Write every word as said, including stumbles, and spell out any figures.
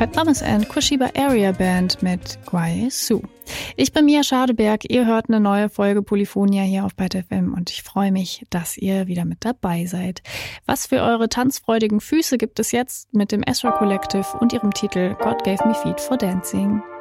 Pat Thomas and Kushiba Area Band mit Guay Su. Ich bin Mia Schadeberg, ihr hört eine neue Folge Polyphonia hier auf Byte F M und ich freue mich, dass ihr wieder mit dabei seid. Was für eure tanzfreudigen Füße gibt es jetzt mit dem Ezra Collective und ihrem Titel God Gave Me Feet for Dancing.